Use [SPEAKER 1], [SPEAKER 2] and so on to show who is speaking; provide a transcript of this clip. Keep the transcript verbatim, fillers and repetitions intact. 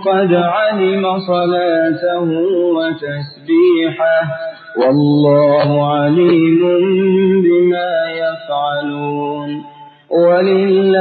[SPEAKER 1] قد علم صلاته وتسبيحه والله عليم بما يفعلون. ولله